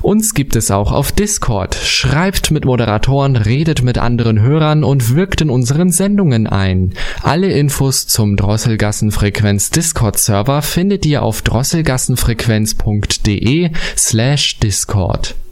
Uns gibt es auch auf Discord. Schreibt mit Moderatoren, redet mit anderen Hörern und wirkt in unseren Sendungen ein. Alle Infos zum Drosselgassenfrequenz Discord-Server findet ihr auf drosselgassenfrequenz.de/Discord.